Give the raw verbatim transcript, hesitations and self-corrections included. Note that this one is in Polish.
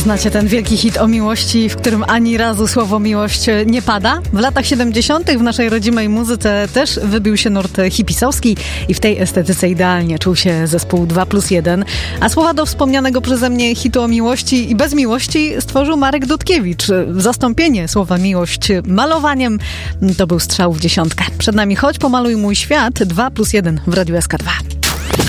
Znacie ten wielki hit o miłości, w którym ani razu słowo miłość nie pada? W latach siedemdziesiątych w naszej rodzimej muzyce też wybił się nurt hipisowski i w tej estetyce idealnie czuł się zespół dwa plus jeden, a słowa do wspomnianego przeze mnie hitu o miłości i bez miłości stworzył Marek Dudkiewicz. Zastąpienie słowa miłość malowaniem to był strzał w dziesiątkę. Przed nami Chodź pomaluj mój świat, dwa plus jeden w Radiu S K dwa.